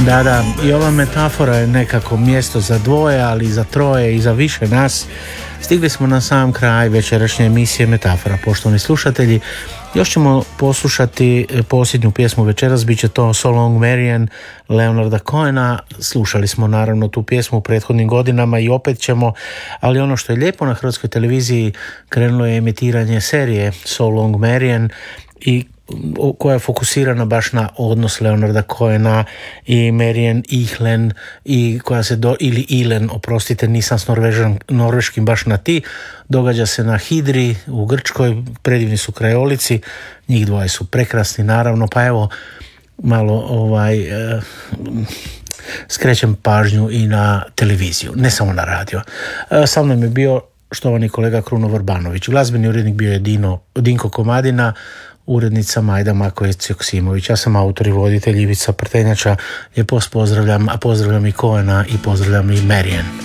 Da, i ova metafora je nekako mjesto za dvoje, ali i za troje i za više nas. Stigli smo na sam kraj večerašnje emisije Metafora, poštovani slušatelji. Još ćemo poslušati posljednju pjesmu večeras, bit će to So Long Marian Leonarda Cohena. Slušali smo naravno tu pjesmu u prethodnim godinama i opet ćemo, ali ono što je lijepo na hrvatskoj televiziji, krenulo je emitiranje serije So Long Marian i koja je fokusirana baš na odnos Leonarda Cohena i Marian Ihlen i koja se ili Ilen, oprostite, nisam s norveškim baš na ti, događa se na Hidri u Grčkoj, predivni su krajolici, njih dvoje su prekrasni naravno, pa evo malo skrećem pažnju i na televiziju, ne samo na radio. Sa mnom je bio štovani kolega Kruno Vrbanović, glazbeni urednik bio je Dinko Komadina, urednica Majda Makovec-Joksimović. Ja sam autor i voditelj Ivica Prtenjača. Lijepo vas pozdravljam, a pozdravljam i Cohena i pozdravljam i Marian.